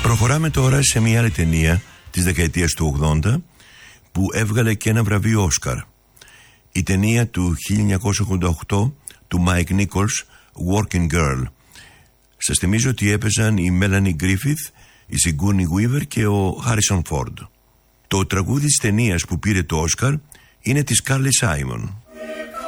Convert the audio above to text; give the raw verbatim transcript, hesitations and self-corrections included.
Προχωράμε τώρα σε μια άλλη ταινία της δεκαετίας του ογδόντα που έβγαλε και ένα βραβείο Όσκαρ. Η ταινία του χίλια εννιακόσια ογδόντα οκτώ του Mike Nichols, Working Girl. Σας θυμίζω ότι έπαιζαν η Melanie Griffith, η Sigourney Weaver και ο Harrison Ford. Το τραγούδι της ταινίας που πήρε το Όσκαρ είναι της Carly Simon.